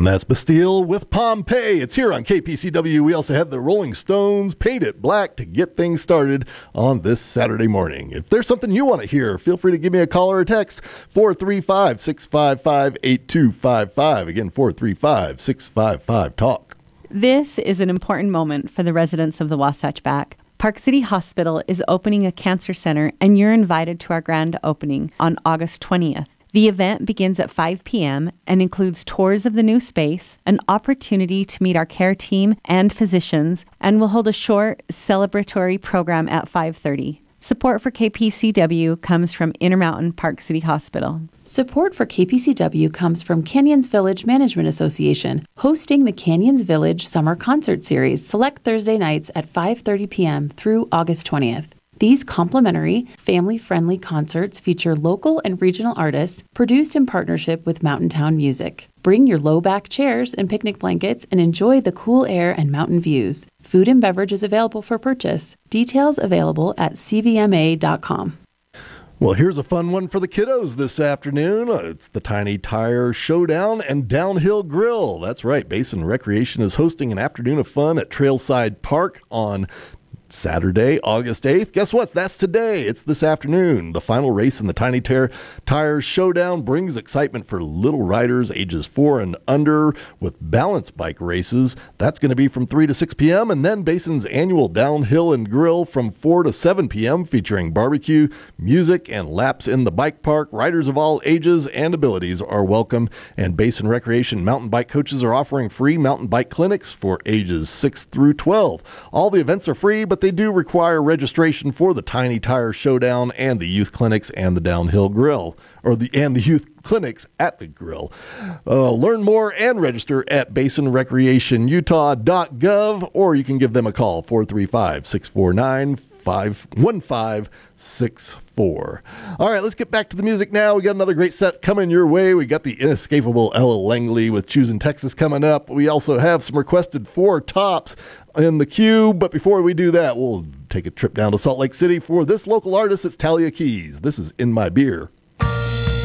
And that's Bastille with Pompeii. It's here on KPCW. We also have the Rolling Stones, Paint It Black, to get things started on this Saturday morning. If there's something you want to hear, feel free to give me a call or a text, 435-655-8255. Again, 435-655-TALK. This is an important moment for the residents of the Wasatch Back. Park City Hospital is opening a cancer center, and you're invited to our grand opening on August 20th. The event begins at 5 p.m. and includes tours of the new space, an opportunity to meet our care team and physicians, and we'll hold a short celebratory program at 5:30. Support for KPCW comes from Intermountain Park City Hospital. Support for KPCW comes from Canyons Village Management Association, hosting the Canyons Village Summer Concert Series select Thursday nights at 5:30 p.m. through August 20th. These complimentary, family-friendly concerts feature local and regional artists produced in partnership with Mountain Town Music. Bring your low-back chairs and picnic blankets and enjoy the cool air and mountain views. Food and beverage is available for purchase. Details available at cvma.com. Well, here's a fun one for the kiddos this afternoon. It's the Tiny Tire Showdown and Downhill Grill. That's right, Basin Recreation is hosting an afternoon of fun at Trailside Park on Saturday, August 8th. Guess what? That's today. It's this afternoon. The final race in the Tiny Tire Showdown brings excitement for little riders ages 4 and under with balance bike races. That's going to be from 3 to 6 p.m. And then Basin's annual Downhill and Grill from 4 to 7 p.m. featuring barbecue, music, and laps in the bike park. Riders of all ages and abilities are welcome. And Basin Recreation mountain bike coaches are offering free mountain bike clinics for ages 6 through 12. All the events are free, but they do require registration for the Tiny Tire Showdown and the youth clinics and the Downhill Grill, and the youth clinics at the grill. Learn more and register at basinrecreationutah.gov, or you can give them a call, 435-649-1564. All right, let's get back to the music now. We got another great set coming your way. We got the inescapable Ella Langley with Choosing Texas coming up. We also have some requested 4 tops in the queue, but before we do that, we'll take a trip down to Salt Lake City for this local artist. It's Talia Keys. This is In My Beer.